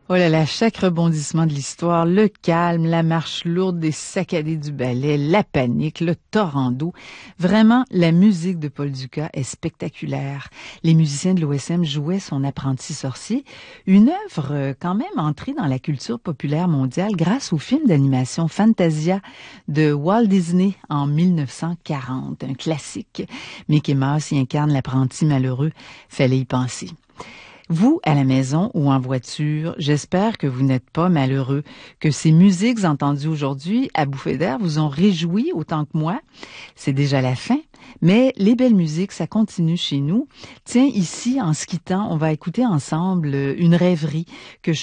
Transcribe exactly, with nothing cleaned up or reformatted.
Oh là là, chaque rebondissement de l'histoire, le calme, la marche lourde des saccadés du ballet, la panique, le torrent d'eau. Vraiment, la musique de Paul Dukas est spectaculaire. Les musiciens de l'O S M jouaient son apprenti sorcier, une œuvre euh, quand même entrée dans la culture populaire mondiale grâce au film d'animation Fantasia de Walt Disney en mille neuf cent quarante, un classique. Mickey Mouse y incarne l'apprenti malheureux, fallait y penser. Vous, à la maison ou en voiture, j'espère que vous n'êtes pas malheureux, que ces musiques entendues aujourd'hui à Bouffée d'air vous ont réjoui autant que moi. C'est déjà la fin, mais les belles musiques, ça continue chez nous. Tiens, ici, en se quittant, on va écouter ensemble une rêverie que je